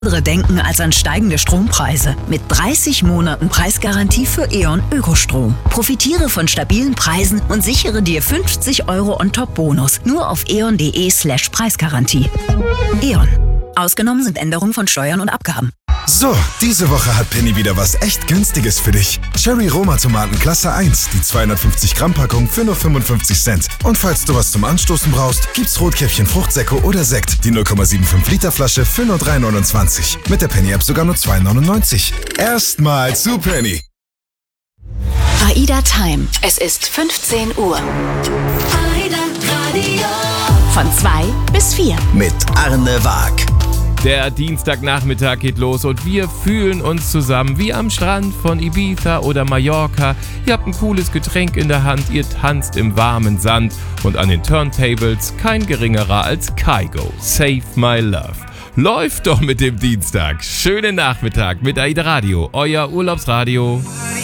Andere denken als an steigende Strompreise. Mit 30 Monaten Preisgarantie für E.ON Ökostrom. Profitiere von stabilen Preisen und sichere dir 50 € On-Top-Bonus. Nur auf eon.de/Preisgarantie. E.ON. Ausgenommen sind Änderungen von Steuern und Abgaben. So, diese Woche hat Penny wieder was echt Günstiges für dich. Cherry Roma Tomaten Klasse 1, die 250 Gramm Packung für nur 55 Cent. Und falls du was zum Anstoßen brauchst, gibt's Rotkäppchen Fruchtsäcke oder Sekt, die 0,75 Liter Flasche für nur 3,29. Mit der Penny App sogar nur 2,99. Erstmal zu Penny. AIDA Time. Es ist 15 Uhr. AIDA Radio. Von 2 bis 4. Mit Arne Waag. Der Dienstagnachmittag geht los und wir fühlen uns zusammen wie am Strand von Ibiza oder Mallorca. Ihr habt ein cooles Getränk in der Hand, ihr tanzt im warmen Sand und an den Turntables kein geringerer als Kygo. Save My Love. Läuft doch mit dem Dienstag. Schönen Nachmittag mit AIDA Radio, euer Urlaubsradio.